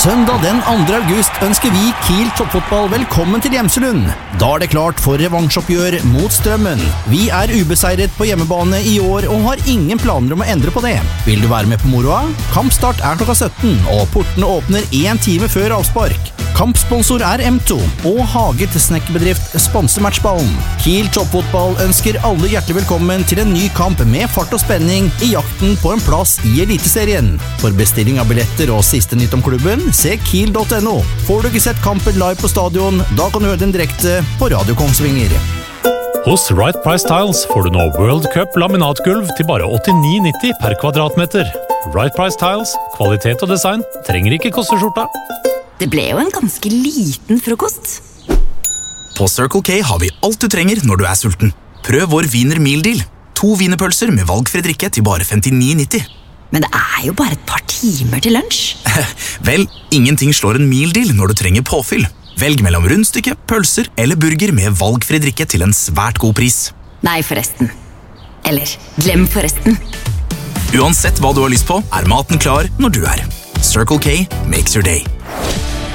Søndag den 2. august ønsker vi Kiel Toppfotball velkommen til Gjemselund. Da det klart for revansjoppgjør mot Strømmen. Vi ubeseiret på hjemmebane i år og har ingen planer om å endre på det. Vil du være med på moroa? Kampstart klokka 17, og portene åpner 1 time før avspark. Kampsponsor M2, og Haget snekkerbedrift sponser matchballen. Kiel Toppfotball ønsker alle hjertelig velkommen til en ny kamp med fart og spenning i jakten på en plass i Eliteserien. For bestilling av billetter og siste nytt om klubben, se kiel.no. Får du ikke sett kampen live på stadion, da kan du høre den direkte på Radio Kongsvinger. Hos Right Price Tiles får du nå World Cup laminatgulv til bare 89,90 per kvadratmeter. Right Price Tiles, kvalitet og design, trenger ikke koste skjorta. Det ble jo en ganske liten frokost. På Circle K har vi alt du trenger når du sulten. Prøv vår Wiener Meal Deal. 2 wienerpølser med valgfri drikke til bare 59,90. Men det jo bare et par timer til lunsj. Vel, ingenting slår en meal deal når du trenger påfyll. Velg mellom rundstykke, pølser eller burger med valgfri drikke til en svært god pris. Nei, forresten. Eller, glem forresten. Uansett hva du har lyst på, maten klar når du Circle K makes your day.